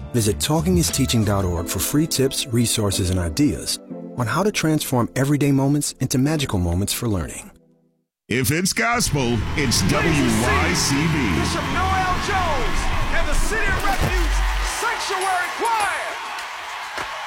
Visit TalkingIsTeaching.org for free tips, resources, and ideas on how to transform everyday moments into magical moments for learning. If it's gospel, it's WYCB. Bishop Noel Jones and the City of Refuge Sanctuary Choir.